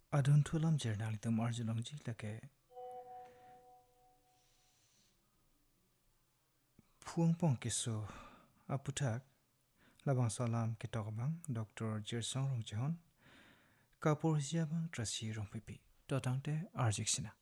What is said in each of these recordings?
Adun thulam jernal tum arjulongji lake phuang pong kiso aputhak labang salam kitokbang Dr. Jirsong Rongjihon kapur siabang trasi rongpipi totangte arjiksina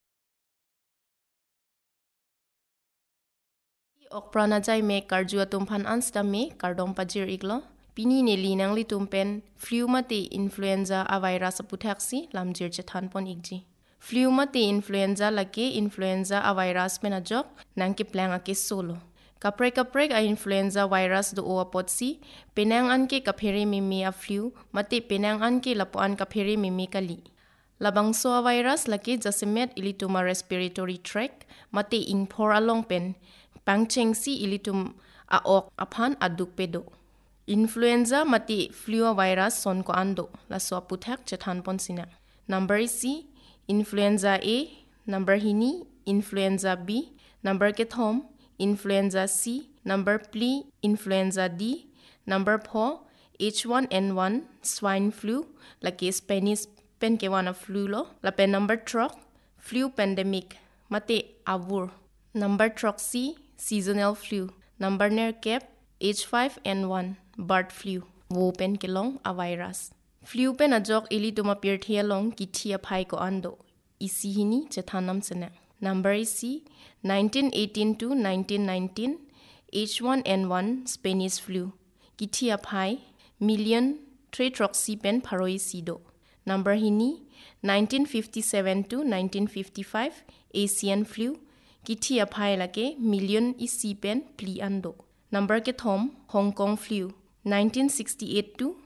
Okprana jai me karjua tumpan ansta me kardom pajir iglo pini ne linang li tumpen flu mate influenza a virus aputhaksi lamjir chethan pon igji flu mate influenza lake influenza a virus mena jok nangki plang ake solo kaprek a influenza virus do o apotsi penang anke kaphere mimi a flu mate penang anke lapo an kaphere mimi kali labangso a virus lake jasemet ilituma respiratory tract mate ingphor along pen pangchengsi ilitum a ok aphan aduk pedo influenza mati flu virus son ko ando la so puthak chethan pon sina number c influenza a number hini influenza b number ke thom influenza c number pli influenza d number 4 H1N1 swine flu like Spanish pen ke wana flu lo la pen number 3 flu pandemic mate avur number 3 seasonal flu number ner cap H5N1 bird flu wo pen kelong a virus flu pen ajok ili tuma pirthia long kithia phai ko ando isi hini chethanam sena number c 1918 to 1919 H1N1 Spanish flu kithia phai million tretroxy pen pharoi sido number hini 1957 to 1955 Asian flu kithia phai lake million isi pen pli ando number ke thom Hong Kong flu 1968 to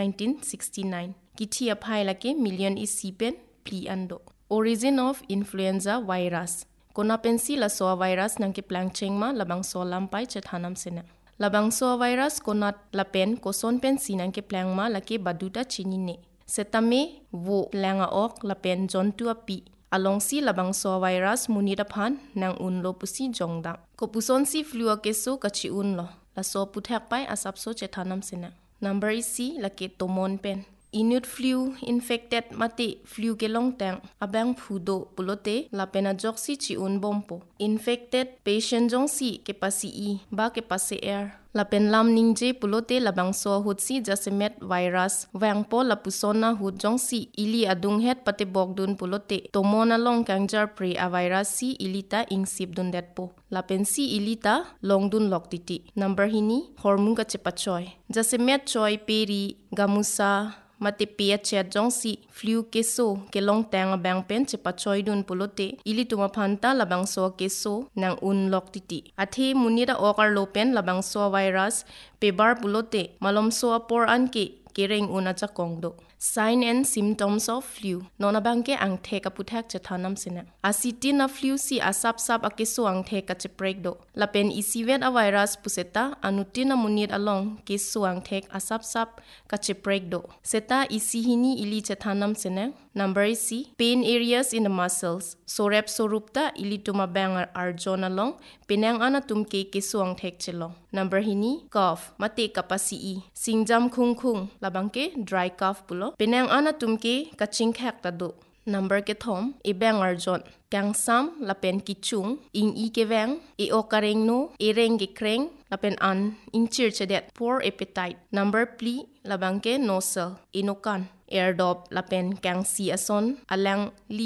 1969 kithia phai lake million isi pen pli ando origin of influenza virus kona pensi la so virus nangke plangchengma labang so lampai chethanam sena labang so virus konat lapen koson pen sinangke plangma lake baduta chinine setame wo planga ok lapen jontu api along si labang so virus munira phan nang unlo pusi jongda ko puson si flu keso kachi unlo la so puthak pai asap so chethanam sena number c lake tomon pen inut flu infected mate flu ke long tang abang phudo pulote lapena joksi chi un bompo infected patient jong si ke pasi e ba ke pase air lapen lam ningje pulote labang so hutsi jasemet virus wangpo lapusona hut jong si ili adung het pate bogdun pulote tomona long kangjar pre a virus si ilita ingsip dun detpo lapen si ilita longdun loktiti number hini hormung ka chepachoy jasemet choi peri gamusa mate pia chat jong si flu keso ke long tang bang pen chepa choidun pulote ili tuma phanta labang so keso nang un lok titi athe munira okar lopen labang so virus pebar pulote malom so apor anke kereng una cha kongdo sign and symptoms of flu nona bangke angthe ka puthak chethanam sina asitin of flu si asap sap akeso angthe ka cheprek do lapen isivet a virus puseta anutina munit along keso angthe asap sap ka cheprek do seta isihini ili chethanam sina number c pain areas in the muscles sorep sorupta ili tuma bangar arjon along penang ana tumke keso angthe chelong number hini cough mate kapasi e singjam khung labangke dry cough pulo penang ana tumke kaching khak ta do number ke thom e bang arjon kangsam lapen kichung ing I ke wang e okareng no e reng ke kreng lapen an ingchir chedet poor appetite number pli labangke nosel inokan airdop lapen kangsi ason alang li